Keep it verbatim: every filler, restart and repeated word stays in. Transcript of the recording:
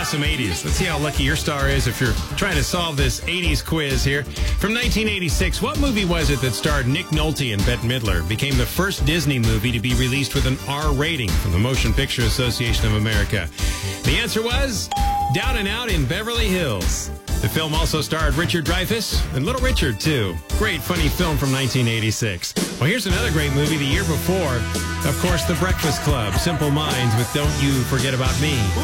awesome eighties. Let's see how lucky your star is if you're trying to solve this eighties quiz here. From nineteen eighty-six, what movie was it that starred Nick Nolte and Bette Midler, became the first Disney movie to be released with an R rating from the Motion Picture Association of America? The answer was Down and Out in Beverly Hills. The film also starred Richard Dreyfuss and Little Richard, too. Great, funny film from nineteen eighty-six. Well, here's another great movie the year before. Of course, The Breakfast Club, Simple Minds with Don't You Forget About Me.